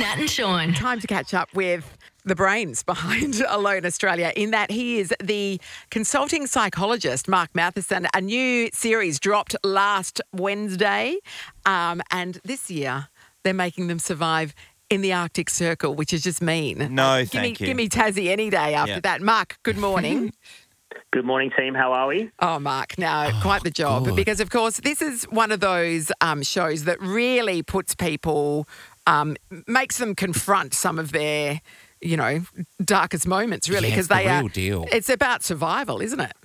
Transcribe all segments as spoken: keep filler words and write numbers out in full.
Nat and Sean. Time to catch up with the brains behind Alone Australia, in that he is the consulting psychologist, Mark Matheson. A new series dropped last Wednesday, um, and this year they're making them survive in the Arctic Circle, which is just mean. No, uh, give thank me, you. Give me Tassie any day after Yeah. that. Mark, good morning. Good morning, team. How are we? Oh, Mark, no, quite the job. good. Because, of course, this is one of those um, shows that really puts people, um, makes them confront some of their, you know, darkest moments, really. Yeah, Because it's the they are. real deal. It's about survival, isn't it?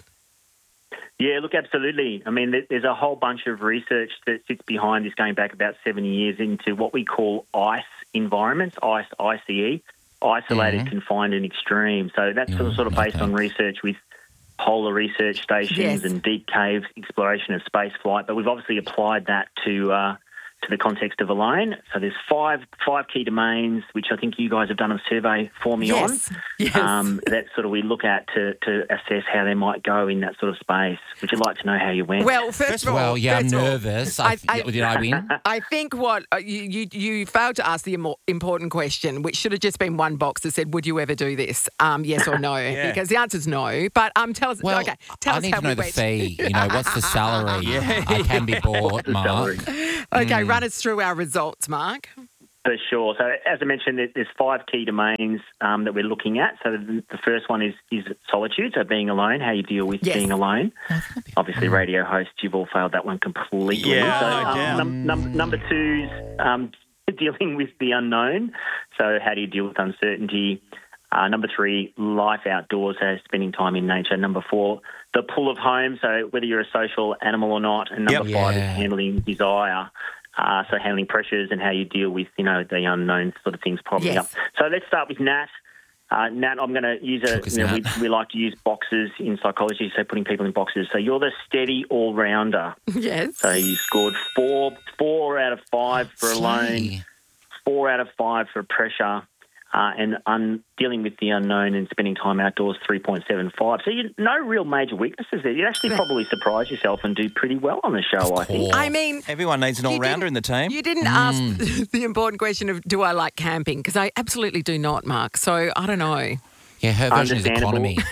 Yeah, look, absolutely. I mean, there- there's a whole bunch of research that sits behind this going back about seventy years into what we call ICE environments, ICE, I C E, isolated, Mhm. confined and extreme. So that's sort of, Mm, sort of based okay. on research with polar research stations Yes. and deep cave exploration of space flight. But we've obviously applied that to uh, to the context of Alone. So there's five five key domains, which I think you guys have done a survey for me Yes. on. Yes. Um, that sort of we look at to, to assess how they might go in that sort of space. Would you like to know how you went? Well, first, First of of all, all, yeah, I'm first of all, nervous. I- I, I- did I win? I think what uh, you, you you failed to ask the imo- important question, which should have just been one box that said, "Would you ever do this? Um, yes or no?" Yeah. Because the answer's no. But um, tell us. Well, okay, tell I us need how to know we the went. fee. You know, what's the salary? Yeah. I can be bought, The Mark. salary. Okay, Mm. run us through our results, Mark. For sure. So as I mentioned, there- there's five key domains um, that we're looking at. So the, the first one is is solitude, so being alone, how you deal with Yes. being alone. Obviously, radio hosts, you've all failed that one completely. Yeah, so, no um, doubt. num- num- number two's um, dealing with the unknown. So how do you deal with uncertainty? Uh, number three, life outdoors, so spending time in nature. Number four, the pull of home, so whether you're a social animal or not. And number Yep. five Yeah. is handling desire. Uh, so handling pressures and how you deal with, you know, the unknown sort of things popping Yes. up. So let's start with Nat. Uh, Nat, I'm going to use a, Took us you know, we, Nat. we like to use boxes in psychology, so putting people in boxes. So you're the steady all-rounder. Yes. So you scored four, four out of five for alone, Slay. four out of five for pressure, uh, and un- dealing with the unknown and spending time outdoors, three point seven five. So you no real major weaknesses there. You actually probably surprise yourself and do pretty well on the show, I think. course. I mean, Everyone needs an You all-rounder didn't- in the team. you didn't ask the important question of, do I like camping? Because I absolutely do not, Mark. So I don't know. Yeah, her version is Understandable. economy.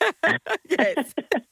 Yes.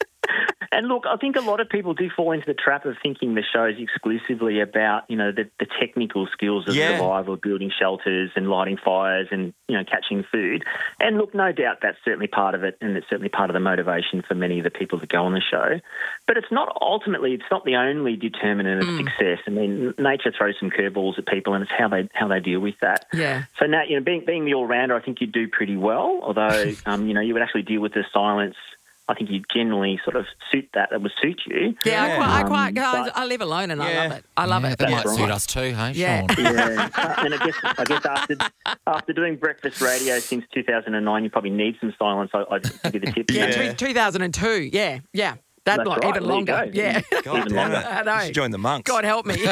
And look, I think a lot of people do fall into the trap of thinking the show's exclusively about, you know, the, the technical skills of Yeah. survival, building shelters and lighting fires and, you know, catching food. And look, no doubt that's certainly part of it, and it's certainly part of the motivation for many of the people that go on the show. But it's not ultimately, it's not the only determinant of success. I mean, nature throws some curveballs at people, and it's how they how they deal with that. Yeah. So now, you know, being being the all-rounder, I think you do pretty well. Although, um, you know, you would actually deal with the silence. I think you generally sort of suit that. That would suit you. Yeah, I Yeah. quite, I, Um, quite I, but- I live alone and I Yeah. love it. I love yeah, it. That That's might suit right. us too, hey, Yeah. Sean? Yeah, uh, and I guess I guess after after doing breakfast radio since two thousand nine, you probably need some silence. I, I'd give you the tip. Yeah, Yeah. two thousand two. Yeah, yeah. That That's long, right. even There you longer. go. Yeah. God Even damn longer. it. I know. You should join the monks. God help me.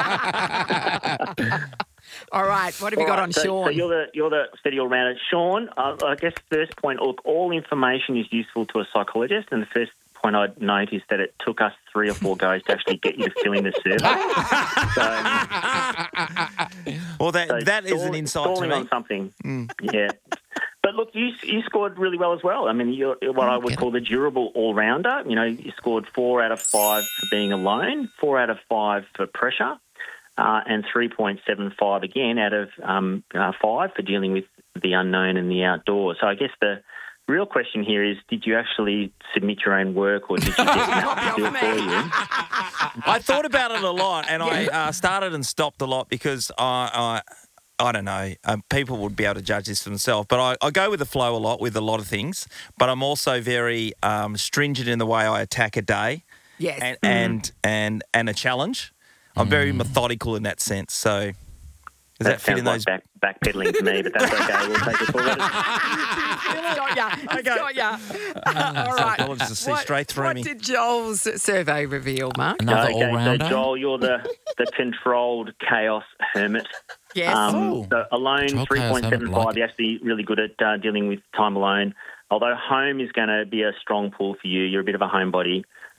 All right, what have you All got right, on so, Sean? So you're the you're the steady all rounder, Sean. Uh, I guess first point. Look, all information is useful to a psychologist, and the first point I'd note is that it took us three or four goes to actually get you to fill in the survey. so, Well, that so that is an stall- insight to stalling me. on something. Yeah. But look, you you scored really well as well. I mean, you're what I would Get it. call the durable all-rounder. You know, you scored four out of five for being alone, four out of five for pressure, uh, and three point seven five again out of um, uh, five for dealing with the unknown and the outdoors. So I guess the real question here is, did you actually submit your own work, or did you get Matt to do it for you? I thought about it a lot, and I uh, started and stopped a lot because I, I, I don't know, um, people would be able to judge this for themselves. But I, I go with the flow a lot with a lot of things. But I'm also very um, stringent in the way I attack a day yes. and and and, and a challenge. I'm very methodical in that sense. So does that, That fit sounds in like those? back, backpedaling to me, but that's okay. We'll take it forward. It's got ya. It's got ya. All right. Psychologists will see What, straight through what me. did Joel's survey reveal, Mark? Another Okay, all-rounder? so Joel, you're the, the controlled chaos hermit. Yes. Um, Oh. so alone, Controlled three chaos point seven hermit, like five. it. You're actually really good at uh, dealing with time alone. Although home is going to be a strong pull for you. You're a bit of a homebody.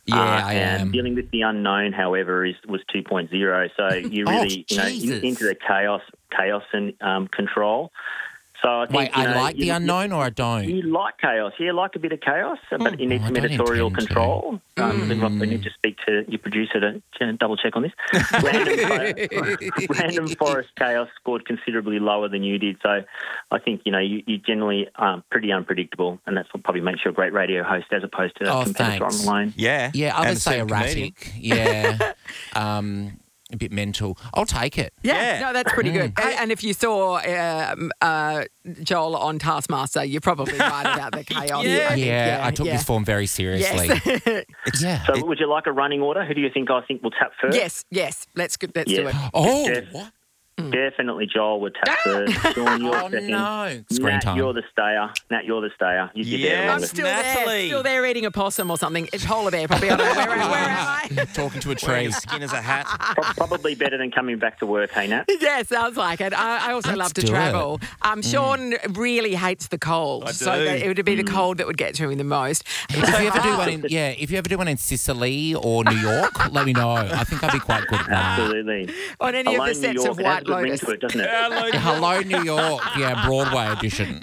Yeah, Uh, I and am. dealing with the unknown, however, is was two point oh. So you really, you know, in- Jesus. into the chaos, chaos and um, control. So I think Wait, you I know, like the you- unknown or I don't? You like chaos, yeah, like a bit of chaos, but you need Oh, I some don't editorial intend to. control. Um, Mm. We need to speak to your producer to to double check on this. Random, fo- Random Forest Chaos scored considerably lower than you did, so I think you know you, you generally um, pretty unpredictable, and that's what probably makes you a great radio host as opposed to a Oh, competitor thanks. on the line. Yeah. Yeah, And others say some comedian. erratic. Yeah. um, a bit mental. I'll take it. Yeah, Yeah. no, that's pretty good. And, and if you saw um, uh, Joel on Taskmaster, you're probably right about the chaos. Yeah. I think. Yeah, I took yeah. this form very seriously. Yes. Yeah. So, would you like a running order? Who do you think I think will tap first? yes, yes. Let's go- let's do Yeah. it. Oh, Jeff. what? Definitely Joel would tap first. Sean, you're Oh, second. no. Screen Nat, time. you're the stayer. Nat, you're the stayer. You get there Yes. I'm longest. still there, Natalie. still there eating a possum or something. It's polar bear, probably. I don't know. Where, where am I? Talking to a Wearing tree. a skin as a hat. Pro- Probably better than coming back to work, hey, Nat? Yeah, sounds like it. I, I also Let's love to do travel. Um, Sean really hates the cold, I so do. that it would be the cold that would get to him the most. If you ever do one in, yeah, if you ever do one in Sicily or New York, let me know. I think I'd be quite good at that. Absolutely. On any Alone of the New sets York, of it has White a good ring Lotus. to it, doesn't it? Hello. Hello, New York. Yeah, Broadway edition.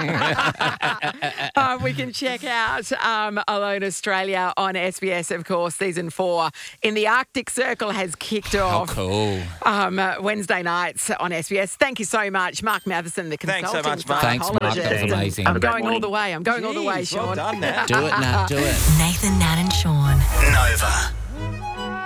Uh, we can check out um, Alone Australia on S B S, of course. Season four in the Arctic Circle has kicked How off cool. um, uh, Wednesday nights on S B S. Thank you so much, Mark Matheson, the Thanks so consulting much, Mark. Thanks, Mark. psychologist. That was amazing. I'm Have a great going all morning. the way. I'm going all the way, Jeez, Sean. well done, Nat. Do it, Nat. Do it. Nathan, Nat, and Sean. Nova.